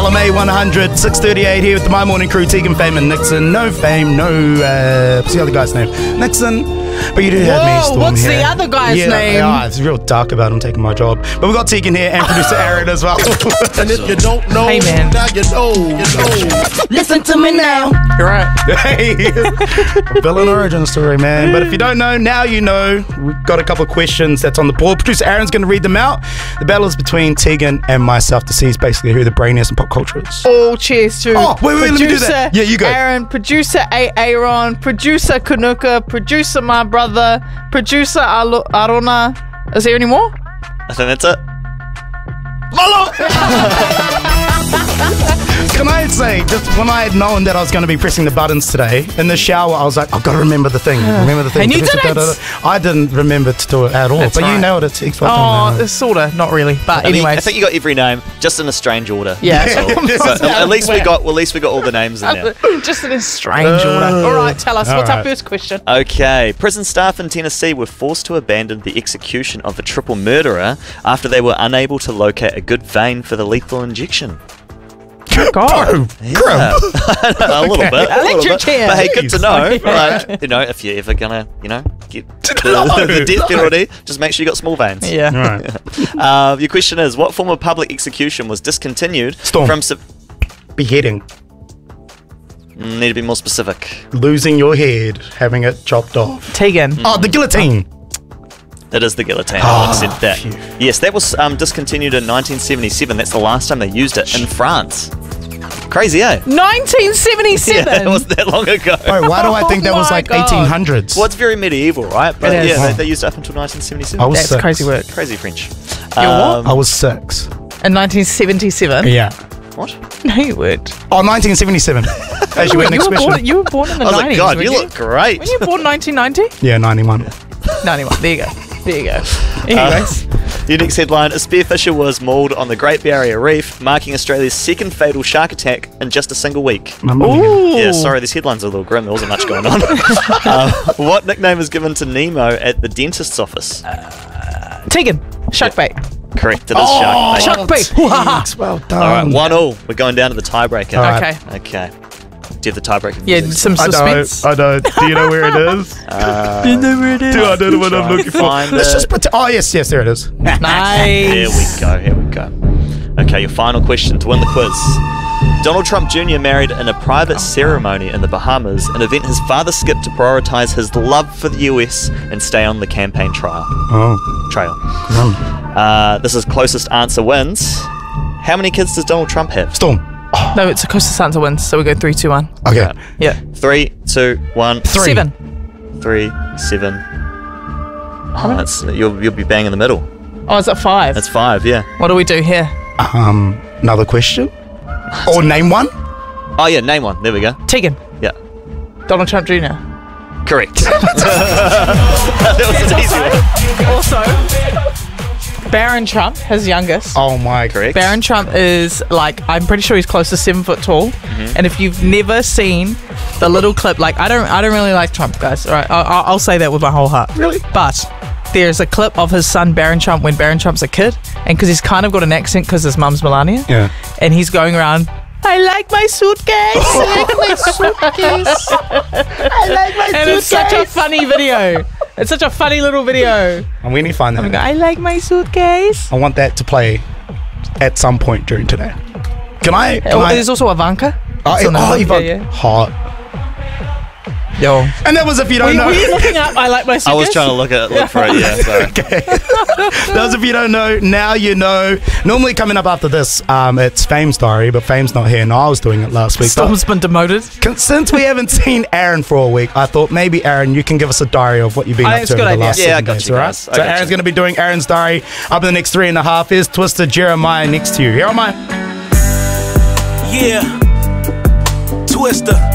LMA 100, 6:38 here with the My Morning Crew, Tegan, Fame and Nixon. No Fame, what's the other guy's name? Nixon. But you do have me, Storm, what's here. the other guy's name? Yeah, it's real dark about him taking my job. But we've got Tegan here and producer Aaron as well. And if you don't know, hey, man. now you know. Listen to me now. You're right. Hey, villain origin story, man. But if you don't know, now you know. We've got a couple of questions that's on the board. Producer Aaron's going to read them out. The battle is between Tegan and myself to see basically who the brainiest in pop culture is. All cheers to wait, let me do that. Yeah, you go. Aaron, producer Aaron, producer Kanuka, producer my brother, producer Arona. Is there any more? I think that's it. Can I say, just when I had known that I was going to be pressing the buttons today, in the shower, I was like, I've got to remember the thing. Remember the thing. And you didn't. I didn't remember to do it at all. That's but right. you nailed it. Oh, sorta, not really. But anyways, I think you got every name, just in a strange order. Yeah. So at least we got all the names in there. just in a strange order. All right, tell us. What's our first question? Okay. Prison staff in Tennessee were forced to abandon the execution of a triple murderer after they were unable to locate a good vein for the lethal injection. God. Yeah. A little bit. Electric chair. But hey, good to know. Yeah. Like, if you're ever gonna, get the death penalty, just make sure you got small veins. Yeah. Right. Your question is, what form of public execution was discontinued Storm. from... Beheading. Need to be more specific. Losing your head, having it chopped off. Tegan. Oh, the guillotine. It is the guillotine. I'll accept that. Phew. Yes, that was discontinued in 1977. That's the last time they used it in France. Crazy, eh? 1977. Yeah, it wasn't that long ago. Oh, why do I think that was my like God. 1800s? Well, it's very medieval, right? But It is. yeah, they used it up until 1977. I was That's 6. crazy work. Crazy French. what? I was 6. In 1977. Yeah. What? No, you weren't. Oh, 1977. As you went next question. You were born in the I was 90s. like, God, you weren't look great. When you were born 1990? Yeah, 91. 91. There you go. There you go. Anyways. Your next headline, a spearfisher was mauled on the Great Barrier Reef, marking Australia's second fatal shark attack in just a single week. Ooh. Yeah, sorry, this headline's a little grim. There wasn't much going on. What nickname was given to Nemo at the dentist's office? Tegan. Shark bait. Correct, it is shark bait. Shark bait. Thanks, well done. All right, 1-1. We're going down to the tiebreaker. All right. Okay. Okay. Do you have the tiebreaker? Yeah, some suspense. I don't. Do you know where it is? Do you know where it is? I don't know what I'm looking for. Find Let's it. just pretend. Oh, yes, there it is. Nice. Here we go. Okay, your final question to win the quiz. Donald Trump Jr. married in a private ceremony in the Bahamas, an event his father skipped to prioritize his love for the US and stay on the campaign trail. Oh. This is closest answer wins. How many kids does Donald Trump have? Storm. No, it's a closest answer wins, so we go 3, 2, 1. Okay. Right. Yeah. 3, 2, 1. 3. 7. 3, 7. Oh, that's, you'll be bang in the middle. Oh, is that 5? That's 5, yeah. What do we do here? Another question? Or name one? Oh, yeah, name one. There we go. Tegan. Yeah. Donald Trump Jr. Correct. That was an easy one. Also, Barron Trump, his youngest. Oh my. Correct. Barron Trump is like, I'm pretty sure he's close to 7 foot tall. And if you've never seen the little clip, like I don't really like Trump, guys. All right, I'll say that with my whole heart. Really? But there's a clip of his son Barron Trump when Barron Trump's a kid, and because he's kind of got an accent because his mum's Melania. Yeah. And he's going around, I like my suitcase. I like my suitcase. I like my suitcase. And it's such a funny video. It's such a funny little video. And we need to find that. I like my suitcase. I want that to play at some point during today. Can I? There's also Ivanka. Ivanka. Yeah. Hot. Yo. And that was if you don't know. Were you looking up I like my suitcase? I was trying to look for it, yeah. Sorry. Okay. Those of you who don't know, now you know. Normally coming up after this, it's Fame's diary, but Fame's not here. And I was doing it last week. Storm's been demoted. Since we haven't seen Aaron for a week, I thought maybe Aaron, you can give us a diary of what you've been up to over the last 7 Yeah, I got days, you all right? guys. I So got Aaron's you. going to be doing Aaron's diary up in the next 3.5. Here's Twisted Jeremiah next to you. Here am I. Yeah. Twister.